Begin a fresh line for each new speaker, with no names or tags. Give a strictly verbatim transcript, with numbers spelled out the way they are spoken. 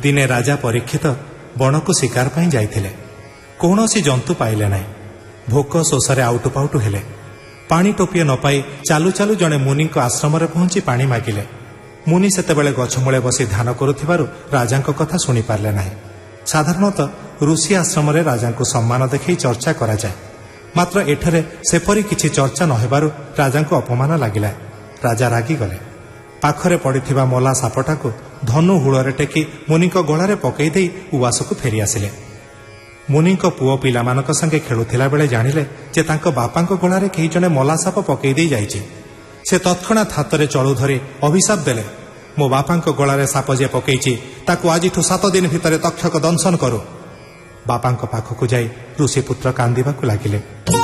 ଦିନେ ରାଜା ପରୀକ୍ଷିତ ବଣକୁ ଶିକାର ପାଇଁ ଯାଇଥିଲେ। କୌଣସି ଜନ୍ତୁ ପାଇଲେ ନାହିଁ। ଭୋକ ଶୋଷରେ ଆଉଟୁ ପାଉଟୁ ହେଲେ। ପାଣି ଟୋପିଏ ନ ପାଇ ଚାଲୁ ଚାଲୁ ଜଣେ ମୁନିଙ୍କ ଆଶ୍ରମରେ ପହଞ୍ଚି ପାଣି ମାଗିଲେ। ମୁନି ସେତେବେଳେ ଗଛମୂଳେ ବସି ଧ୍ୟାନ କରୁଥିବାରୁ ରାଜାଙ୍କ କଥା ଶୁଣିପାରିଲେ ନାହିଁ। ସାଧାରଣତଃ ଋଷି ଆଶ୍ରମରେ ରାଜାଙ୍କୁ ସମ୍ମାନ ଦେଖାଇ ଚର୍ଚ୍ଚା କରାଯାଏ। ମାତ୍ର ଏଠାରେ ସେପରି କିଛି ଚର୍ଚ୍ଚା ନ ହେବାରୁ ରାଜାଙ୍କୁ ଅପମାନ ଲାଗିଲା। ରାଜା ରାଗିଗଲେ। ପାଖରେ ପଡ଼ିଥିବା ମଲା ସାପଟାକୁ ଧନୁ ହୁଳରେ ଟେକି ମୁନିଙ୍କ ଗଳାରେ ପକାଇ ଦେଇ ଉଆସକୁ ଫେରିଆସିଲେ। ମୁନିଙ୍କ ପୁଅ ପିଲାମାନଙ୍କ ସଙ୍ଗେ ଖେଳୁଥିଲା ବେଳେ ଜାଣିଲେ ଯେ ତାଙ୍କ ବାପାଙ୍କ ଗଳାରେ କେହି ଜଣେ ମଲା ସାପ ପକାଇ ଦେଇ ଯାଇଛି। ସେ ତତ୍କ୍ଷଣାତ୍ ହାତରେ ଚଳୁ ଧରି ଅଭିଶାପ ଦେଲେ, ମୋ ବାପାଙ୍କ ଗଳାରେ ସାପ ଯେ ପକାଇଛି ତାକୁ ଆଜିଠୁ ସାତ ଦିନ ଭିତରେ ତକ୍ଷକ ଦଂଶନ କରୁ। ବାପାଙ୍କ ପାଖକୁ ଯାଇ ଋଷିପୁତ୍ର କାନ୍ଦିବାକୁ ଲାଗିଲେ।